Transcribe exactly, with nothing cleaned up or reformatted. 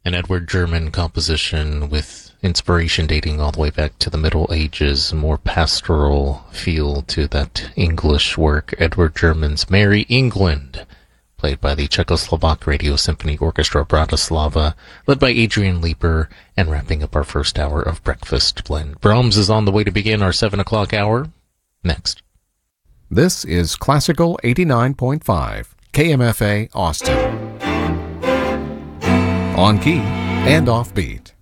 An Edward German composition with inspiration dating all the way back to the Middle Ages, a more pastoral feel to that English work. Edward German's Merry England, played by the Czechoslovak Radio Symphony Orchestra Bratislava, led by Adrian Leeper, and wrapping up our first hour of Breakfast Blend. Brahms is on the way to begin our seven o'clock hour. Next. This is Classical eighty-nine point five, K M F A Austin. On key and offbeat.